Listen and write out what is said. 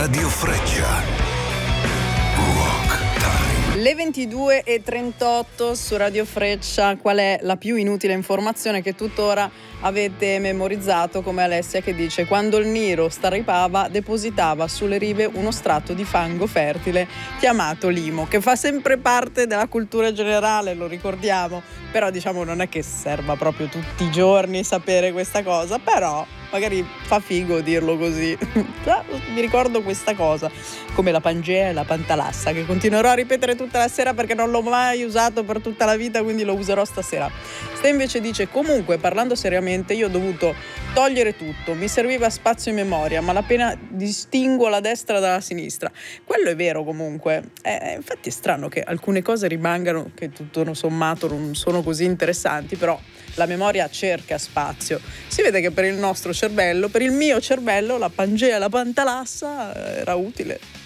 Radio Freccia. Rock Time. Le 22:38 su Radio Freccia. Qual è la più inutile informazione che tuttora avete memorizzato? Come Alessia che dice: quando il Nilo staripava depositava sulle rive uno strato di fango fertile chiamato limo, che fa sempre parte della cultura generale, lo ricordiamo, però diciamo non è che serva proprio tutti i giorni sapere questa cosa, però magari fa figo dirlo così. Mi ricordo questa cosa, come la Pangea e la Pantalassa, che continuerò a ripetere tutta la sera perché non l'ho mai usato per tutta la vita, quindi lo userò stasera. Ste invece dice: comunque, parlando seriamente, io ho dovuto togliere tutto, mi serviva spazio in memoria, ma appena distingo la destra dalla sinistra. Quello è vero comunque. Infatti è strano che alcune cose rimangano, che tutto sommato non sono così interessanti, però la memoria cerca spazio. Si vede che per il nostro cervello, per il mio cervello, la Pangea e la Pantalassa era utile.